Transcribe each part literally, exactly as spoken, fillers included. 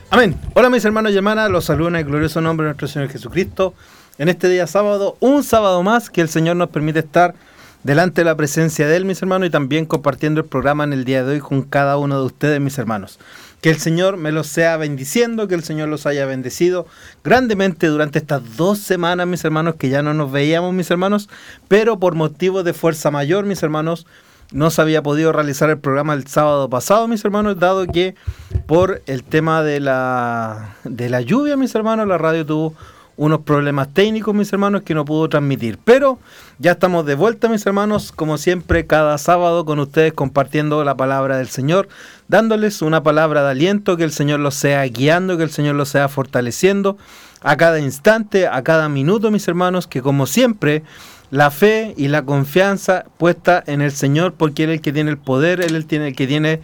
Amén. Hola mis hermanos y hermanas, los saludo en el glorioso nombre de nuestro Señor Jesucristo. En este día sábado, un sábado más que el Señor nos permite estar delante de la presencia de Él, mis hermanos, y también compartiendo el programa en el día de hoy con cada uno de ustedes, mis hermanos. Que el Señor me los sea bendiciendo, que el Señor los haya bendecido grandemente durante estas dos semanas, mis hermanos, que ya no nos veíamos, mis hermanos, pero por motivos de fuerza mayor, mis hermanos, no se había podido realizar el programa el sábado pasado, mis hermanos, dado que por el tema de la, de la lluvia, mis hermanos, la radio tuvo unos problemas técnicos, mis hermanos, que no pudo transmitir. Pero ya estamos de vuelta, mis hermanos, como siempre, cada sábado con ustedes compartiendo la palabra del Señor, dándoles una palabra de aliento, que el Señor los sea guiando, que el Señor los sea fortaleciendo a cada instante, a cada minuto, mis hermanos, que como siempre, la fe y la confianza puesta en el Señor, porque Él es el que tiene el poder, Él es el que tiene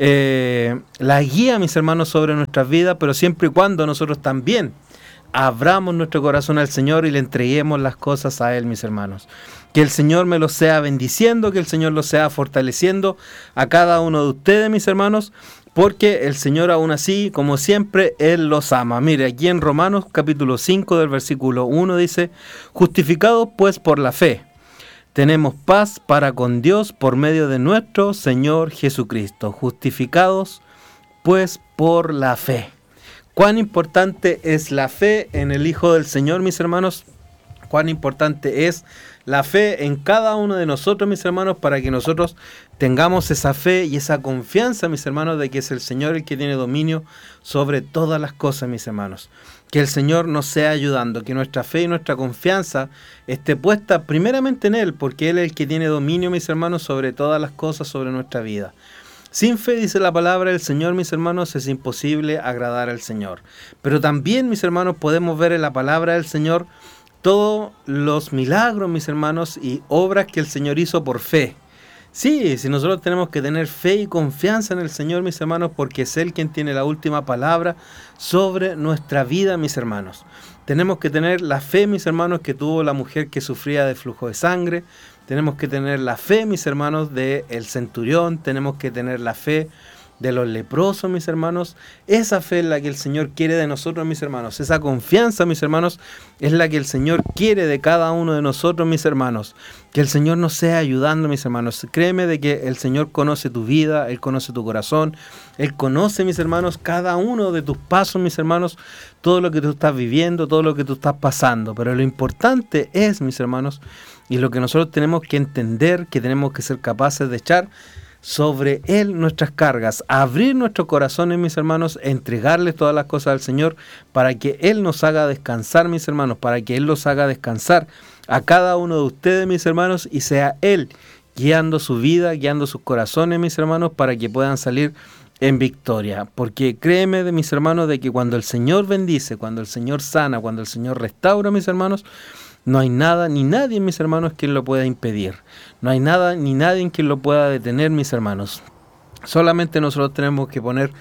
eh, la guía, mis hermanos, sobre nuestras vidas, pero siempre y cuando nosotros también abramos nuestro corazón al Señor y le entreguemos las cosas a Él, mis hermanos. Que el Señor me los sea bendiciendo, que el Señor los sea fortaleciendo a cada uno de ustedes, mis hermanos, porque el Señor aún así, como siempre, Él los ama. Mire, aquí en Romanos capítulo cinco del versículo uno dice: justificados pues por la fe, tenemos paz para con Dios por medio de nuestro Señor Jesucristo. Justificados pues por la fe. Cuán importante es la fe en el Hijo del Señor, mis hermanos. Cuán importante es la fe en cada uno de nosotros, mis hermanos, para que nosotros tengamos esa fe y esa confianza, mis hermanos, de que es el Señor el que tiene dominio sobre todas las cosas, mis hermanos. Que el Señor nos sea ayudando, que nuestra fe y nuestra confianza esté puesta primeramente en Él, porque Él es el que tiene dominio, mis hermanos, sobre todas las cosas, sobre nuestra vida. Sin fe, dice la palabra del Señor, mis hermanos, es imposible agradar al Señor. Pero también, mis hermanos, podemos ver en la palabra del Señor todos los milagros, mis hermanos, y obras que el Señor hizo por fe. Sí, si nosotros tenemos que tener fe y confianza en el Señor, mis hermanos, porque es Él quien tiene la última palabra sobre nuestra vida, mis hermanos. Tenemos que tener la fe, mis hermanos, que tuvo la mujer que sufría de flujo de sangre. Tenemos que tener la fe, mis hermanos, del centurión. Tenemos que tener la fe de los leprosos, mis hermanos. Esa fe es la que el Señor quiere de nosotros, mis hermanos. Esa confianza, mis hermanos, es la que el Señor quiere de cada uno de nosotros, mis hermanos. Que el Señor nos sea ayudando, mis hermanos. Créeme de que el Señor conoce tu vida, Él conoce tu corazón, Él conoce, mis hermanos, cada uno de tus pasos, mis hermanos, todo lo que tú estás viviendo, todo lo que tú estás pasando. Pero lo importante es, mis hermanos, y lo que nosotros tenemos que entender, que tenemos que ser capaces de echar sobre Él nuestras cargas, abrir nuestros corazones, mis hermanos, entregarles todas las cosas al Señor para que Él nos haga descansar, mis hermanos, para que Él los haga descansar a cada uno de ustedes, mis hermanos, y sea Él guiando su vida, guiando sus corazones, mis hermanos, para que puedan salir en victoria. Porque créeme, de mis hermanos, de que cuando el Señor bendice, cuando el Señor sana, cuando el Señor restaura, mis hermanos, no hay nada ni nadie, mis hermanos, quien lo pueda impedir. No hay nada ni nadie quien lo pueda detener, mis hermanos. Solamente nosotros tenemos que poner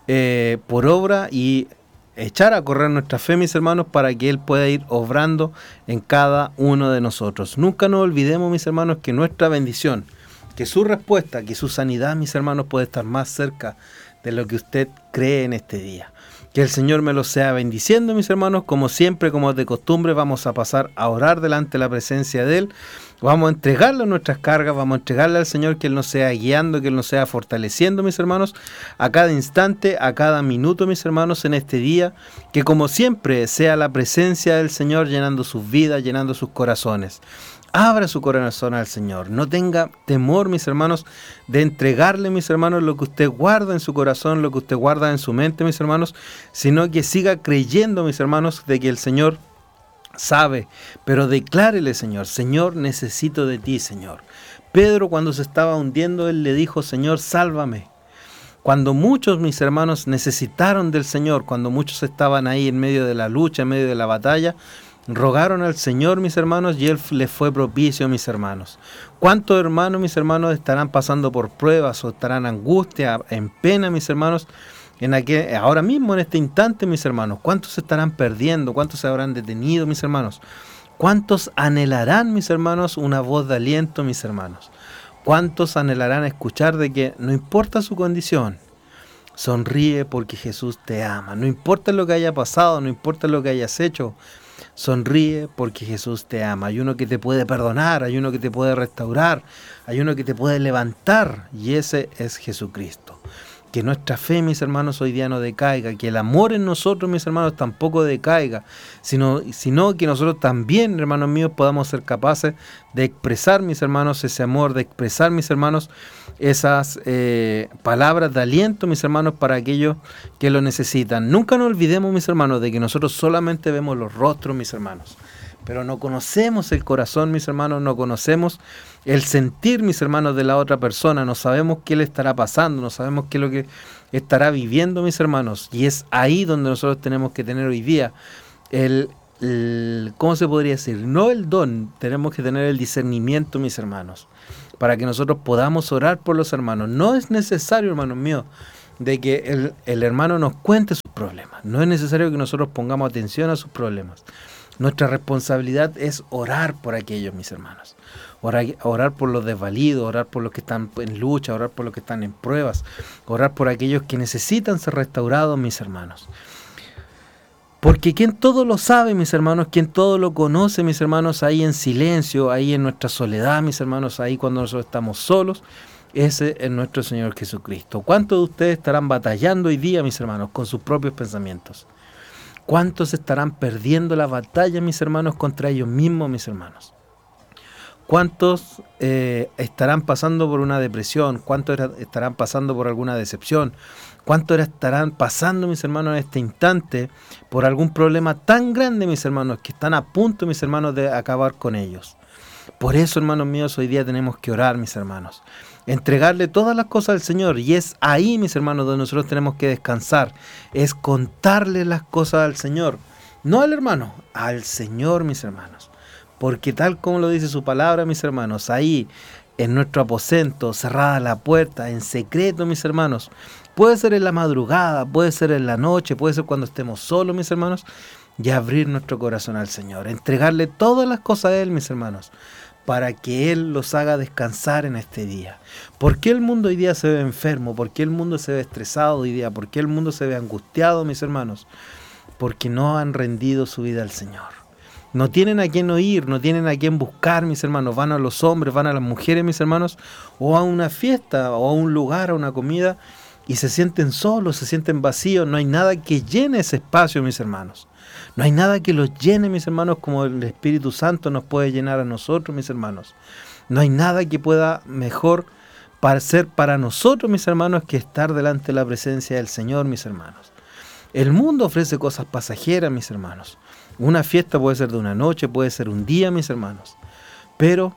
eh, por obra y echar a correr nuestra fe, mis hermanos, para que Él pueda ir obrando en cada uno de nosotros. Nunca nos olvidemos, mis hermanos, que nuestra bendición, que su respuesta, que su sanidad, mis hermanos, puede estar más cerca de lo que usted cree en este día. Que el Señor me los sea bendiciendo, mis hermanos. Como siempre, como de costumbre, vamos a pasar a orar delante de la presencia de Él. Vamos a entregarle nuestras cargas, vamos a entregarle al Señor que Él nos sea guiando, que Él nos sea fortaleciendo, mis hermanos, a cada instante, a cada minuto, mis hermanos, en este día. Que como siempre sea la presencia del Señor llenando sus vidas, llenando sus corazones. Abra su corazón al Señor. No tenga temor, mis hermanos, de entregarle, mis hermanos, lo que usted guarda en su corazón, lo que usted guarda en su mente, mis hermanos, sino que siga creyendo, mis hermanos, de que el Señor sabe. Pero declárele, Señor: Señor, necesito de ti, Señor. Pedro, cuando se estaba hundiendo, él le dijo: Señor, sálvame. Cuando muchos, mis hermanos, necesitaron del Señor, cuando muchos estaban ahí en medio de la lucha, en medio de la batalla, rogaron al Señor, mis hermanos, y Él les fue propicio, mis hermanos. ¿Cuántos hermanos, mis hermanos, estarán pasando por pruebas o estarán en angustia, en pena, mis hermanos, en aquel, ahora mismo, en este instante, mis hermanos? ¿Cuántos se estarán perdiendo? ¿Cuántos se habrán detenido, mis hermanos? ¿Cuántos anhelarán, mis hermanos, una voz de aliento, mis hermanos? ¿Cuántos anhelarán escuchar de que no importa su condición, Sonríe porque Jesús te ama. No importa lo que haya pasado, no importa lo que hayas hecho. Sonríe porque Jesús te ama. Hay uno que te puede perdonar, hay uno que te puede restaurar, hay uno que te puede levantar, y ese es Jesucristo. Que nuestra fe, mis hermanos, hoy día no decaiga, que el amor en nosotros, mis hermanos, tampoco decaiga, sino, sino que nosotros también, hermanos míos, podamos ser capaces de expresar, mis hermanos, ese amor, de expresar, mis hermanos, esas eh, palabras de aliento, mis hermanos, para aquellos que lo necesitan. Nunca nos olvidemos, mis hermanos, de que nosotros solamente vemos los rostros, mis hermanos, pero no conocemos el corazón, mis hermanos, no conocemos el sentir, mis hermanos, de la otra persona, no sabemos qué le estará pasando, no sabemos qué es lo que estará viviendo, mis hermanos, y es ahí donde nosotros tenemos que tener hoy día el, el ¿cómo se podría decir? No el don, tenemos que tener el discernimiento, mis hermanos, para que nosotros podamos orar por los hermanos. No es necesario, hermanos míos, de que el, el hermano nos cuente sus problemas, no es necesario que nosotros pongamos atención a sus problemas. Nuestra responsabilidad es orar por aquellos, mis hermanos. Orar, orar por los desvalidos, orar por los que están en lucha, orar por los que están en pruebas, orar por aquellos que necesitan ser restaurados, mis hermanos. Porque quien todo lo sabe, mis hermanos, quien todo lo conoce, mis hermanos, ahí en silencio, ahí en nuestra soledad, mis hermanos, ahí cuando nosotros estamos solos, ese es nuestro Señor Jesucristo. ¿Cuántos de ustedes estarán batallando hoy día, mis hermanos, con sus propios pensamientos? ¿Cuántos estarán perdiendo la batalla, mis hermanos, contra ellos mismos, mis hermanos? ¿Cuántos eh, estarán pasando por una depresión? ¿Cuántos estarán pasando por alguna decepción? ¿Cuántos estarán pasando, mis hermanos, en este instante por algún problema tan grande, mis hermanos, que están a punto, mis hermanos, de acabar con ellos? Por eso, hermanos míos, hoy día tenemos que orar, mis hermanos. Entregarle todas las cosas al Señor, y es ahí, mis hermanos, donde nosotros tenemos que descansar, es contarle las cosas al Señor, no al hermano, al Señor, mis hermanos, porque tal como lo dice su palabra, mis hermanos, ahí en nuestro aposento, cerrada la puerta, en secreto, mis hermanos, puede ser en la madrugada, puede ser en la noche, puede ser cuando estemos solos, mis hermanos, y abrir nuestro corazón al Señor, entregarle todas las cosas a Él, mis hermanos, para que Él los haga descansar en este día. ¿Por qué el mundo hoy día se ve enfermo? ¿Por qué el mundo se ve estresado hoy día? ¿Por qué el mundo se ve angustiado, mis hermanos? Porque no han rendido su vida al Señor. No tienen a quién oír, no tienen a quién buscar, mis hermanos. Van a los hombres, van a las mujeres, mis hermanos, o a una fiesta, o a un lugar, a una comida, y se sienten solos, se sienten vacíos. No hay nada que llene ese espacio, mis hermanos. No hay nada que los llene, mis hermanos, como el Espíritu Santo nos puede llenar a nosotros, mis hermanos. No hay nada que pueda mejor para ser para nosotros, mis hermanos, que estar delante de la presencia del Señor, mis hermanos. El mundo ofrece cosas pasajeras, mis hermanos. Una fiesta puede ser de una noche, puede ser un día, mis hermanos. Pero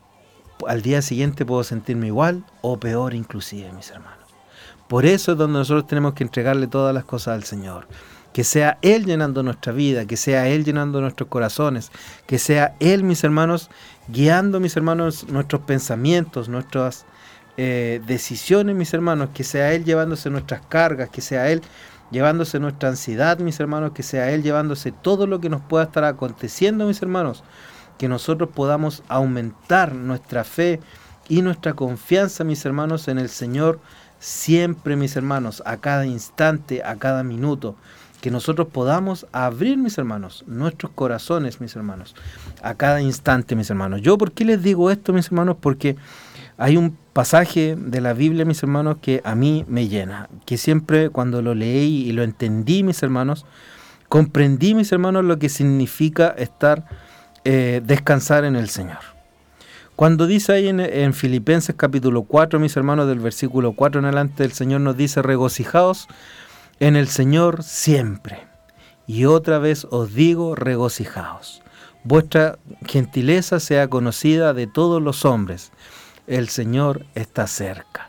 al día siguiente puedo sentirme igual o peor inclusive, mis hermanos. Por eso es donde nosotros tenemos que entregarle todas las cosas al Señor. Que sea Él llenando nuestra vida, que sea Él llenando nuestros corazones, que sea Él, mis hermanos, guiando, mis hermanos, nuestros pensamientos, nuestras eh, decisiones, mis hermanos, que sea Él llevándose nuestras cargas, que sea Él llevándose nuestra ansiedad, mis hermanos, que sea Él llevándose todo lo que nos pueda estar aconteciendo, mis hermanos, que nosotros podamos aumentar nuestra fe y nuestra confianza, mis hermanos, en el Señor, siempre, mis hermanos, a cada instante, a cada minuto. Que nosotros podamos abrir, mis hermanos, nuestros corazones, mis hermanos, a cada instante, mis hermanos. ¿Yo por qué les digo esto, mis hermanos? Porque hay un pasaje de la Biblia, mis hermanos, que a mí me llena, que siempre cuando lo leí y lo entendí, mis hermanos, comprendí, mis hermanos, lo que significa estar, eh, descansar en el Señor. Cuando dice ahí en, en Filipenses capítulo cuatro, mis hermanos, del versículo cuatro en adelante, el Señor nos dice: regocijaos en el Señor siempre. Y otra vez os digo, regocijaos. Vuestra gentileza sea conocida de todos los hombres. El Señor está cerca.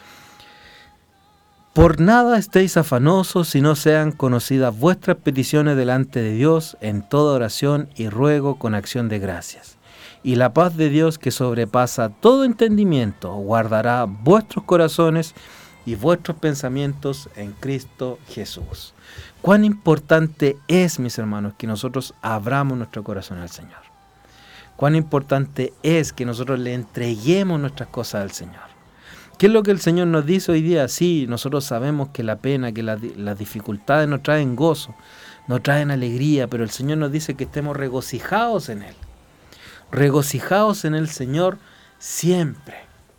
Por nada estéis afanosos, sino sean conocidas vuestras peticiones delante de Dios en toda oración y ruego con acción de gracias. Y la paz de Dios, que sobrepasa todo entendimiento, guardará vuestros corazones y vuestros pensamientos en Cristo Jesús. Cuán importante es, mis hermanos, que nosotros abramos nuestro corazón al Señor. Cuán importante es que nosotros le entreguemos nuestras cosas al Señor. ¿Qué es lo que el Señor nos dice hoy día? Sí, nosotros sabemos que la pena, que la, las dificultades nos traen gozo, nos traen alegría, pero el Señor nos dice que estemos regocijados en Él. Regocijados en el Señor siempre.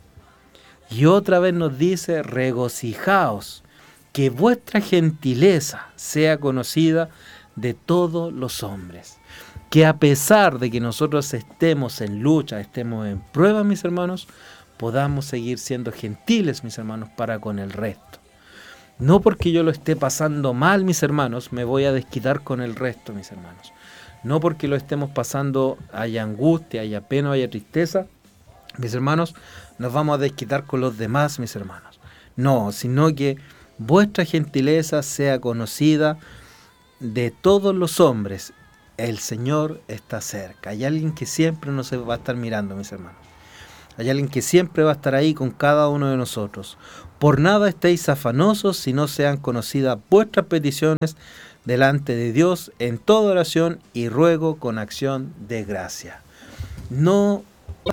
Y otra vez nos dice, regocijaos, que vuestra gentileza sea conocida de todos los hombres. Que a pesar de que nosotros estemos en lucha, estemos en prueba, mis hermanos, podamos seguir siendo gentiles, mis hermanos, para con el resto. No porque yo lo esté pasando mal, mis hermanos, me voy a desquitar con el resto, mis hermanos. No porque lo estemos pasando, haya angustia, haya pena, haya tristeza, mis hermanos, nos vamos a desquitar con los demás, mis hermanos. No, sino que vuestra gentileza sea conocida de todos los hombres. El Señor está cerca. Hay alguien que siempre nos va a estar mirando, mis hermanos. Hay alguien que siempre va a estar ahí con cada uno de nosotros. Por nada estéis afanosos, si no sean conocidas vuestras peticiones delante de Dios en toda oración y ruego con acción de gracia. No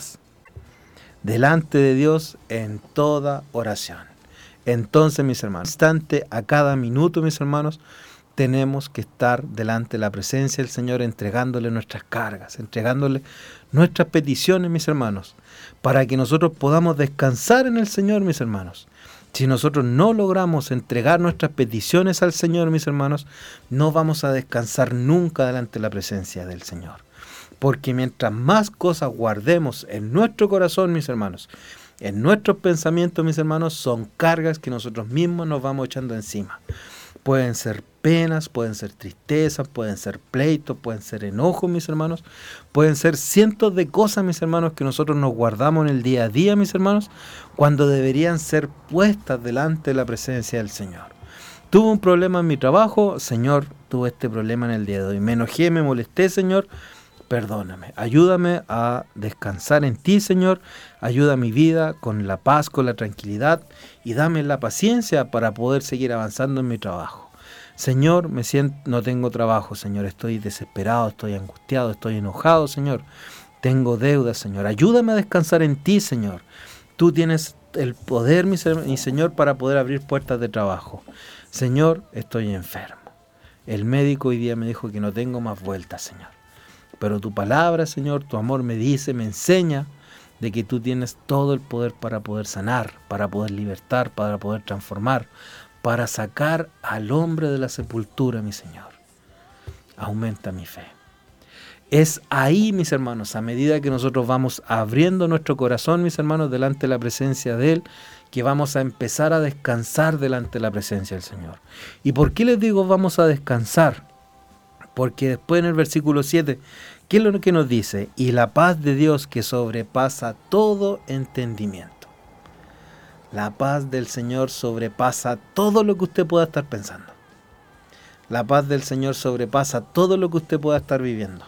delante de Dios en toda oración. Entonces, mis hermanos, instante a cada minuto, mis hermanos, tenemos que estar delante de la presencia del Señor, entregándole nuestras cargas, entregándole nuestras peticiones, mis hermanos, para que nosotros podamos descansar en el Señor, mis hermanos. Si nosotros no logramos entregar nuestras peticiones al Señor, mis hermanos, no vamos a descansar nunca delante de la presencia del Señor. Porque mientras más cosas guardemos en nuestro corazón, mis hermanos, en nuestros pensamientos, mis hermanos, son cargas que nosotros mismos nos vamos echando encima. Pueden ser penas, pueden ser tristezas, pueden ser pleitos, pueden ser enojos, mis hermanos. Pueden ser cientos de cosas, mis hermanos, que nosotros nos guardamos en el día a día, mis hermanos, cuando deberían ser puestas delante de la presencia del Señor. Tuve un problema en mi trabajo, Señor, tuve este problema en el día de hoy. Me enojé, me molesté, Señor. Perdóname, ayúdame a descansar en ti, Señor. Ayuda a mi vida con la paz, con la tranquilidad y dame la paciencia para poder seguir avanzando en mi trabajo. Señor, me siento, no tengo trabajo, Señor. Estoy desesperado, estoy angustiado, estoy enojado, Señor. Tengo deudas, Señor. Ayúdame a descansar en ti, Señor. Tú tienes el poder, mi Señor, para poder abrir puertas de trabajo. Señor, estoy enfermo. El médico hoy día me dijo que no tengo más vueltas, Señor. Pero tu palabra, Señor, tu amor me dice, me enseña de que tú tienes todo el poder para poder sanar, para poder libertar, para poder transformar, para sacar al hombre de la sepultura, mi Señor. Aumenta mi fe. Es ahí, mis hermanos, a medida que nosotros vamos abriendo nuestro corazón, mis hermanos, delante de la presencia de Él, que vamos a empezar a descansar delante de la presencia del Señor. ¿Y por qué les digo vamos a descansar? Porque después en el versículo siete, ¿qué es lo que nos dice? Y la paz de Dios que sobrepasa todo entendimiento. La paz del Señor sobrepasa todo lo que usted pueda estar pensando. La paz del Señor sobrepasa todo lo que usted pueda estar viviendo.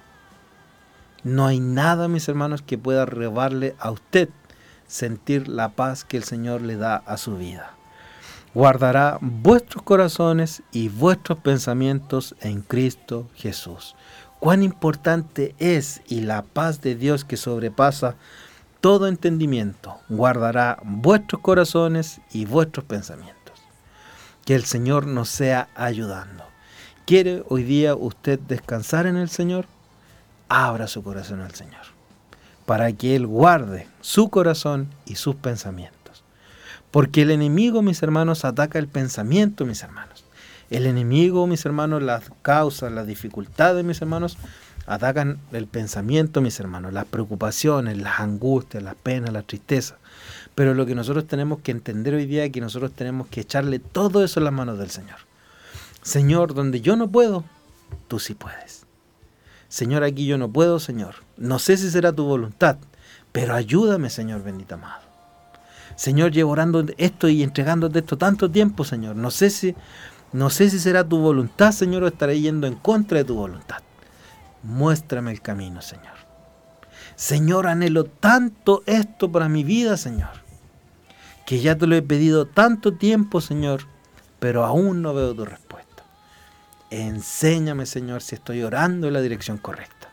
No hay nada, mis hermanos, que pueda robarle a usted sentir la paz que el Señor le da a su vida. Guardará vuestros corazones y vuestros pensamientos en Cristo Jesús. Cuán importante es, y la paz de Dios que sobrepasa todo entendimiento, guardará vuestros corazones y vuestros pensamientos. Que el Señor nos sea ayudando. ¿Quiere hoy día usted descansar en el Señor? Abra su corazón al Señor, para que Él guarde su corazón y sus pensamientos. Porque el enemigo, mis hermanos, ataca el pensamiento, mis hermanos. El enemigo, mis hermanos, las causas, las dificultades, mis hermanos, atacan el pensamiento, mis hermanos, las preocupaciones, las angustias, las penas, la tristeza. Pero lo que nosotros tenemos que entender hoy día es que nosotros tenemos que echarle todo eso en las manos del Señor. Señor, donde yo no puedo, tú sí puedes. Señor, aquí yo no puedo, Señor. No sé si será tu voluntad, pero ayúdame, Señor bendito amado. Señor, llevo orando esto y entregándote esto tanto tiempo, Señor. No sé si, no sé si será tu voluntad, Señor, o estaré yendo en contra de tu voluntad. Muéstrame el camino, Señor. Señor, anhelo tanto esto para mi vida, Señor, que ya te lo he pedido tanto tiempo, Señor, pero aún no veo tu respuesta. Enséñame, Señor, si estoy orando en la dirección correcta.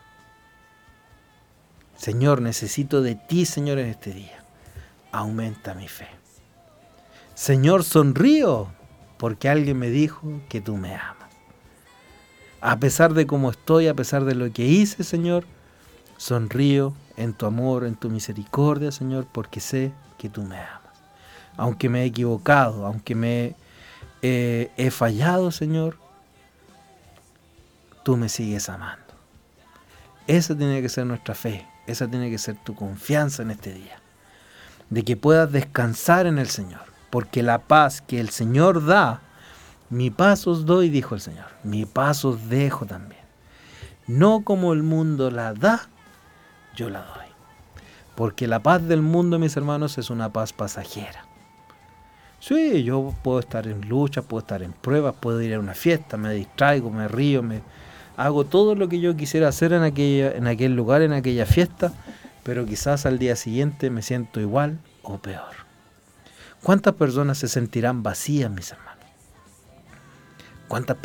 Señor, necesito de ti, Señor, en este día. Aumenta mi fe. Señor, sonrío porque alguien me dijo que tú me amas. A pesar de cómo estoy, a pesar de lo que hice, Señor, sonrío en tu amor, en tu misericordia, Señor, porque sé que tú me amas. Aunque me he equivocado, aunque me eh, he fallado, Señor, tú me sigues amando. Esa tiene que ser nuestra fe, esa tiene que ser tu confianza en este día, de que puedas descansar en el Señor, porque la paz que el Señor da, mi paz os doy, dijo el Señor, mi paz os dejo también. No como el mundo la da, yo la doy. Porque la paz del mundo, mis hermanos, es una paz pasajera. Sí, yo puedo estar en lucha, puedo estar en pruebas, puedo ir a una fiesta, me distraigo, me río, me hago todo lo que yo quisiera hacer en aquella, en aquel lugar, en aquella fiesta, pero quizás al día siguiente me siento igual o peor. ¿Cuántas personas se sentirán vacías, mis hermanos? ¿Cuántas